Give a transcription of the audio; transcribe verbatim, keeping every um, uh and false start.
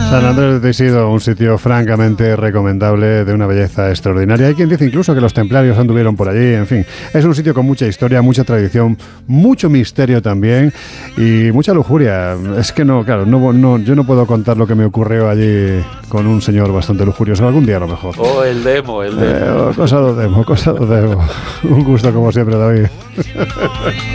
San Andrés de Isidro, un sitio francamente recomendable, de una belleza extraordinaria. Hay quien dice incluso que los templarios anduvieron por allí. En fin, es un sitio con mucha historia, mucha tradición, mucho misterio también y mucha lujuria. Es que no, claro, no, no, yo no puedo contar lo que me ocurrió allí con un señor bastante lujurioso. Algún día a lo mejor. Oh, el demo, el demo. Eh, cosa do demo, cosa do demo. Un gusto como siempre, David.